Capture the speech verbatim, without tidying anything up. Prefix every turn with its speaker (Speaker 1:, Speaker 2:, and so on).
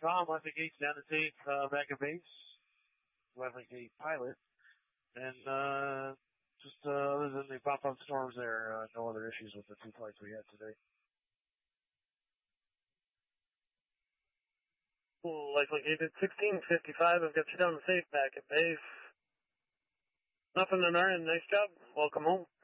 Speaker 1: Tom, Wesley Gates down the tape, uh, back at base. Wesley Gate pilot. And, uh, just, uh, other than the pop-up storms there, uh, no other issues with the two flights we had today.
Speaker 2: Likely Gate at sixteen fifty-five. I've got you down the safe back at base. Nothing on our end. Nice job. Welcome home.